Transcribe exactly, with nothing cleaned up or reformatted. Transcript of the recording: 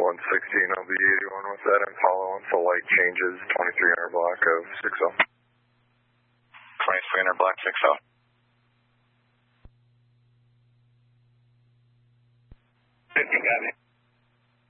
one sixteen, I'll be eighty-one with that Impala once the light changes, twenty-three hundred block of six oh. twenty-three hundred block six oh. fifty, got it.